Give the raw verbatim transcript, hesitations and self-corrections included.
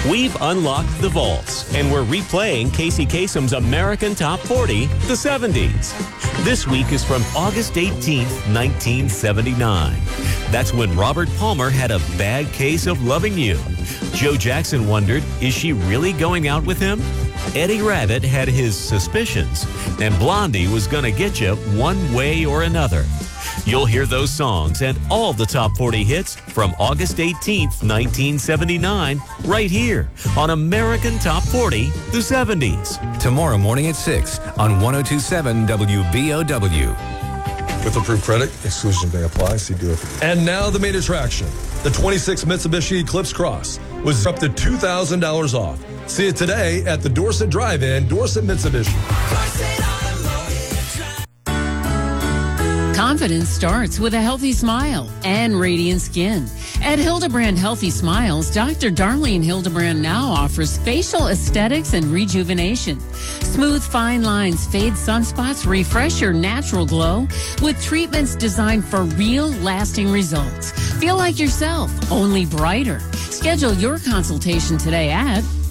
We've unlocked the vaults, and we're replaying Casey Kasem's American Top forty, the seventies. This week is from August eighteenth, nineteen seventy-nine. That's when Robert Palmer had a bad case of loving you. Joe Jackson wondered, is she really going out with him? Eddie Rabbitt had his suspicions, and Blondie was going to get you one way or another. You'll hear those songs and all the top forty hits from August eighteenth, nineteen seventy-nine, right here on American Top forty, the seventies. Tomorrow morning at six on one oh two point seven W B O W. With approved credit, exclusions may apply. See dealer for. And now the main attraction. The twenty-six Mitsubishi Eclipse Cross was up to two thousand dollars off. See it today at the Dorset Drive-In, Dorset Mitsubishi. Confidence starts with a healthy smile and radiant skin. At Hildebrand Healthy Smiles, Doctor Darlene Hildebrand now offers facial aesthetics and rejuvenation. Smooth fine lines, fade sunspots, refresh your natural glow with treatments designed for real lasting results. Feel like yourself, only brighter. Schedule your consultation today at